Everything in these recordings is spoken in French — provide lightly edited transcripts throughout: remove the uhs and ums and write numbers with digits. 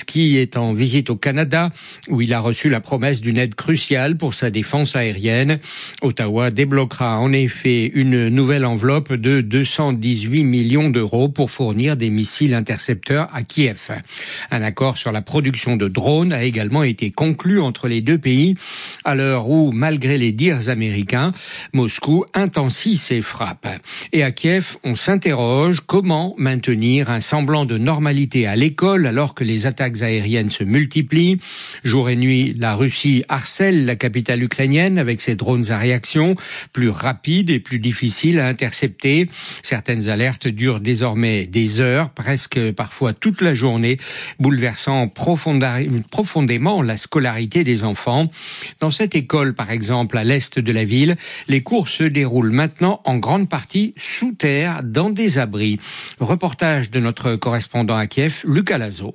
Zelensky est en visite au Canada, où il a reçu la promesse d'une aide cruciale pour sa défense aérienne. Ottawa débloquera en effet une nouvelle enveloppe de 218 millions d'euros pour fournir des missiles intercepteurs à Kiev. Un accord sur la production de drones a également été conclu entre les deux pays, à l'heure où, malgré les dires américains, Moscou intensifie ses frappes. Et à Kiev, on s'interroge comment maintenir un semblant de normalité à l'école alors que les attaques aériennes se multiplient. Jour et nuit, la Russie harcèle la capitale ukrainienne avec ses drones à réaction, plus rapides et plus difficiles à intercepter. Certaines alertes durent désormais des heures, presque parfois toute la journée, bouleversant profondément la scolarité des enfants. Dans cette école, par exemple, à l'est de la ville, les cours se déroulent maintenant en grande partie sous terre, dans des abris. Reportage de notre correspondant à Kiev, Lucas Lazo.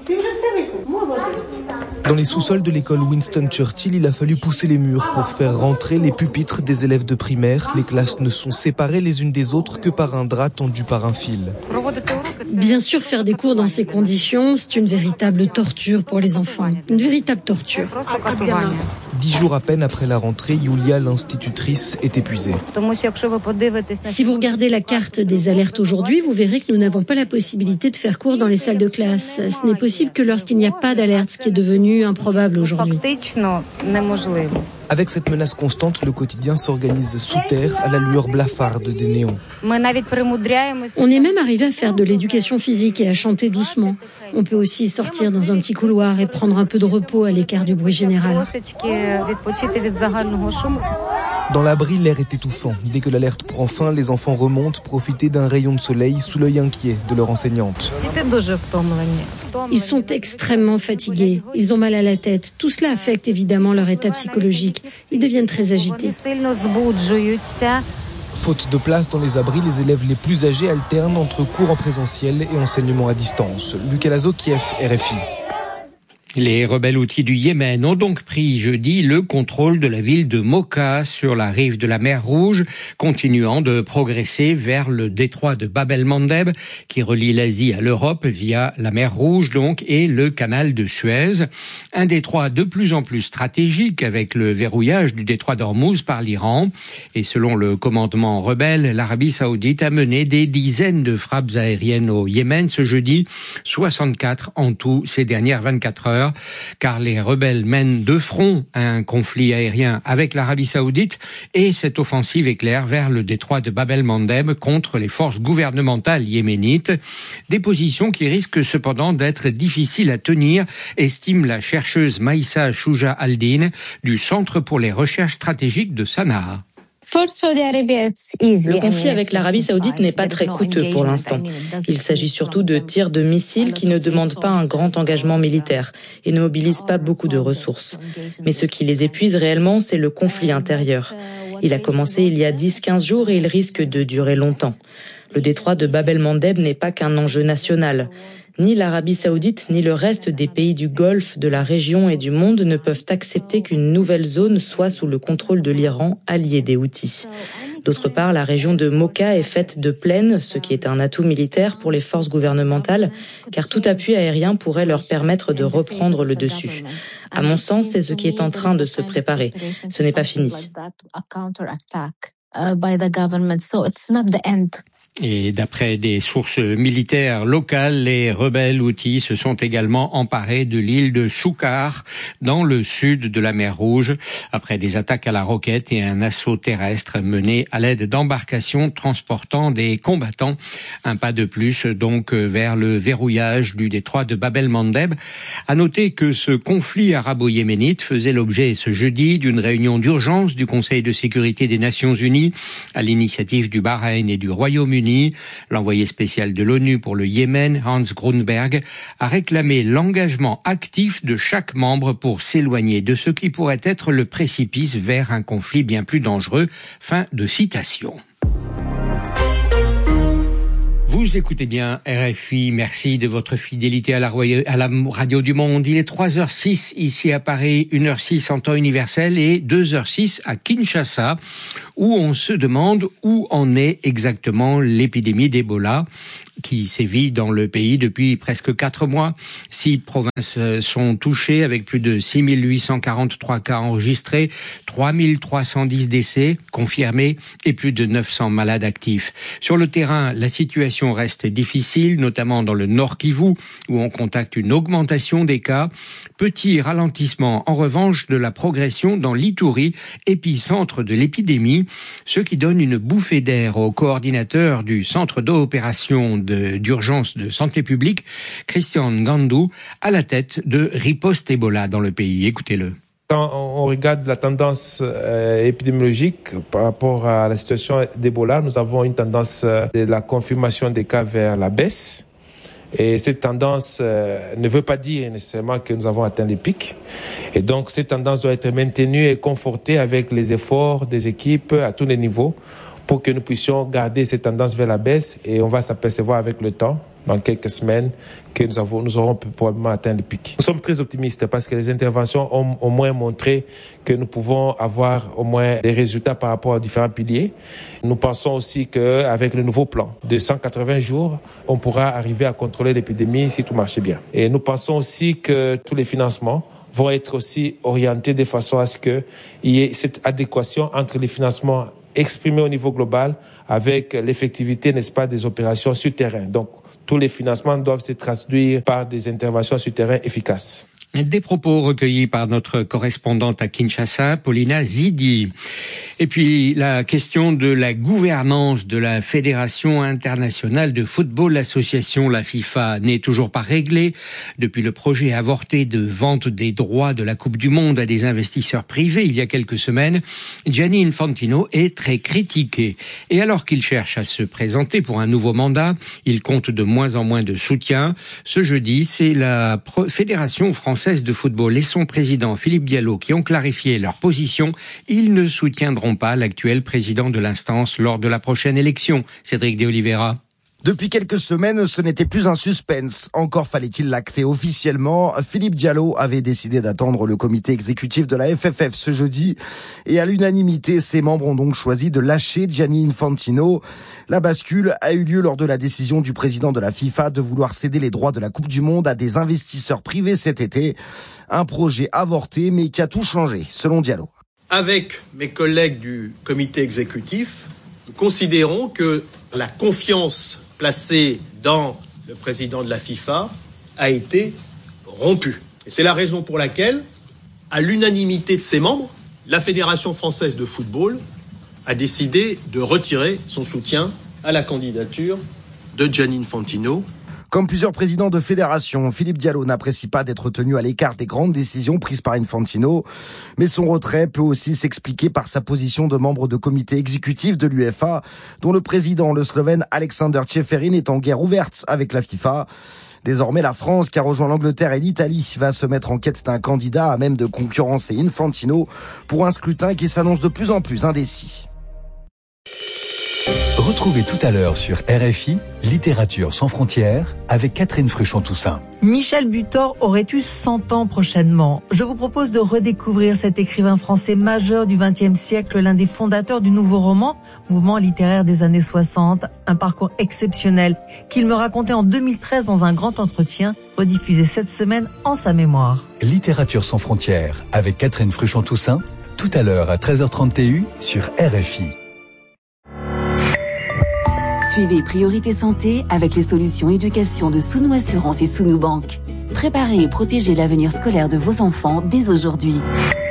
Dans les sous-sols de l'école Winston Churchill, il a fallu pousser les murs pour faire rentrer les pupitres des élèves de primaire. Les classes ne sont séparées les unes des autres que par un drap tendu par un fil. Bien sûr, faire des cours dans ces conditions, c'est une véritable torture pour les enfants. Une véritable torture. 10 jours à peine après la rentrée, Yulia, l'institutrice, est épuisée. Si vous regardez la carte des alertes aujourd'hui, vous verrez que nous n'avons pas la possibilité de faire cours dans les salles de classe. Ce n'est possible que lorsqu'il n'y a pas d'alerte, ce qui est devenu improbable aujourd'hui. Avec cette menace constante, le quotidien s'organise sous terre à la lueur blafarde des néons. On est même arrivé à faire de l'éducation physique et à chanter doucement. On peut aussi sortir dans un petit couloir et prendre un peu de repos à l'écart du bruit général. Dans l'abri, l'air est étouffant. Dès que l'alerte prend fin, les enfants remontent profiter d'un rayon de soleil sous l'œil inquiet de leur enseignante. Ils sont extrêmement fatigués. Ils ont mal à la tête. Tout cela affecte évidemment leur état psychologique. Ils deviennent très agités. Faute de place dans les abris, les élèves les plus âgés alternent entre cours en présentiel et enseignement à distance. Lucas Lazo, Kiev, RFI. Les rebelles houthis du Yémen ont donc pris jeudi le contrôle de la ville de Mocha sur la rive de la mer Rouge, continuant de progresser vers le détroit de Bab el-Mandeb qui relie l'Asie à l'Europe via la mer Rouge donc et le canal de Suez. Un détroit de plus en plus stratégique avec le verrouillage du détroit d'Ormuz par l'Iran. Et selon le commandement rebelle, l'Arabie saoudite a mené des dizaines de frappes aériennes au Yémen ce jeudi, 64 en tout ces dernières 24 heures. Car les rebelles mènent de front un conflit aérien avec l'Arabie saoudite et cette offensive éclaire vers le détroit de Bab el-Mandeb contre les forces gouvernementales yéménites. Des positions qui risquent cependant d'être difficiles à tenir, estime la chercheuse Maïssa Chouja Aldin du Centre pour les recherches stratégiques de Sanaa. Le conflit avec l'Arabie saoudite n'est pas très coûteux pour l'instant. Il s'agit surtout de tirs de missiles qui ne demandent pas un grand engagement militaire et ne mobilisent pas beaucoup de ressources. Mais ce qui les épuise réellement, c'est le conflit intérieur. Il a commencé il y a 10-15 jours et il risque de durer longtemps. Le détroit de Bab el-Mandeb n'est pas qu'un enjeu national. Ni l'Arabie saoudite, ni le reste des pays du Golfe, de la région et du monde ne peuvent accepter qu'une nouvelle zone soit sous le contrôle de l'Iran, allié des Houthis. D'autre part, la région de Mocha est faite de plaines, ce qui est un atout militaire pour les forces gouvernementales, car tout appui aérien pourrait leur permettre de reprendre le dessus. À mon sens, c'est ce qui est en train de se préparer. Ce n'est pas fini. Et d'après des sources militaires locales, les rebelles houthis se sont également emparés de l'île de Soukar, dans le sud de la mer Rouge, après des attaques à la roquette et un assaut terrestre mené à l'aide d'embarcations transportant des combattants. Un pas de plus donc vers le verrouillage du détroit de Bab el-Mandeb. À noter que ce conflit arabo-yéménite faisait l'objet ce jeudi d'une réunion d'urgence du Conseil de sécurité des Nations Unies à l'initiative du Bahreïn et du Royaume-Uni. L'envoyé spécial de l'ONU pour le Yémen, Hans Grunberg, a réclamé l'engagement actif de chaque membre pour s'éloigner de ce qui pourrait être le précipice vers un conflit bien plus dangereux. Fin de citation. Vous écoutez bien RFI, merci de votre fidélité à la radio du monde. Il est 3h06 ici à Paris, 1h06 en temps universel et 2h06 à Kinshasa, où on se demande où en est exactement l'épidémie d'Ebola. qui sévit dans le pays depuis presque 4 mois. 6 provinces sont touchées avec plus de 6 843 cas enregistrés, 3 310 décès confirmés et plus de 900 malades actifs. Sur le terrain, la situation reste difficile, notamment dans le Nord Kivu, où on constate une augmentation des cas. Petit ralentissement, en revanche, de la progression dans l'Ituri, épicentre de l'épidémie, ce qui donne une bouffée d'air au coordinateur du centre d'opération d'urgence de santé publique, Christian Ngandou, à la tête de Riposte Ebola dans le pays. Écoutez-le. Quand on regarde la tendance épidémiologique par rapport à la situation d'Ebola, nous avons une tendance de la confirmation des cas vers la baisse. Et cette tendance ne veut pas dire nécessairement que nous avons atteint les pics. Et donc cette tendance doit être maintenue et confortée avec les efforts des équipes à tous les niveaux pour que nous puissions garder cette tendance vers la baisse. Et on va s'apercevoir avec le temps, dans quelques semaines, que nous aurons probablement atteint le pic. Nous sommes très optimistes parce que les interventions ont au moins montré que nous pouvons avoir au moins des résultats par rapport aux différents piliers. Nous pensons aussi qu'avec le nouveau plan de 180 jours, on pourra arriver à contrôler l'épidémie si tout marche bien. Et nous pensons aussi que tous les financements vont être aussi orientés de façon à ce qu'il y ait cette adéquation entre les financements exprimés au niveau global avec l'effectivité, n'est-ce pas, des opérations sur terrain. Donc, tous les financements doivent se traduire par des interventions sur terrain efficaces. Des propos recueillis par notre correspondante à Kinshasa, Paulina Zidi. Et puis, la question de la gouvernance de la Fédération internationale de football, l'association, la FIFA, n'est toujours pas réglée. Depuis le projet avorté de vente des droits de la Coupe du Monde à des investisseurs privés il y a quelques semaines, Gianni Infantino est très critiqué. Et alors qu'il cherche à se présenter pour un nouveau mandat, il compte de moins en moins de soutien. Ce jeudi, c'est la Fédération française de football et son président Philippe Diallo qui ont clarifié leur position. Ils ne soutiendront pas l'actuel président de l'instance lors de la prochaine élection. Cédric de Oliveira. Depuis quelques semaines, ce n'était plus un suspense. Encore fallait-il l'acter officiellement. Philippe Diallo avait décidé d'attendre le comité exécutif de la FFF ce jeudi. Et à l'unanimité, ses membres ont donc choisi de lâcher Gianni Infantino. La bascule a eu lieu lors de la décision du président de la FIFA de vouloir céder les droits de la Coupe du Monde à des investisseurs privés cet été. Un projet avorté, mais qui a tout changé, selon Diallo. Avec mes collègues du comité exécutif, nous considérons que la confiance placé dans le président de la FIFA a été rompu. Et c'est la raison pour laquelle, à l'unanimité de ses membres, la Fédération française de football a décidé de retirer son soutien à la candidature de Gianni Infantino. Comme plusieurs présidents de fédération, Philippe Diallo n'apprécie pas d'être tenu à l'écart des grandes décisions prises par Infantino. Mais son retrait peut aussi s'expliquer par sa position de membre de comité exécutif de l'UEFA, dont le président, le Slovène Alexander Čeferin, est en guerre ouverte avec la FIFA. Désormais, la France, qui a rejoint l'Angleterre et l'Italie, va se mettre en quête d'un candidat à même de concurrencer Infantino pour un scrutin qui s'annonce de plus en plus indécis. Retrouvez tout à l'heure sur RFI, Littérature sans frontières, avec Catherine Fruchon-Toussaint. Michel Butor aurait eu 100 ans prochainement. Je vous propose de redécouvrir cet écrivain français majeur du XXe siècle, l'un des fondateurs du nouveau roman, mouvement littéraire des années 60, un parcours exceptionnel qu'il me racontait en 2013 dans un grand entretien, rediffusé cette semaine en sa mémoire. Littérature sans frontières, avec Catherine Fruchon-Toussaint, tout à l'heure à 13h30 TU sur RFI. Suivez Priorité Santé avec les solutions éducation de Sounou Assurance et Sounou Banque. Préparez et protégez l'avenir scolaire de vos enfants dès aujourd'hui.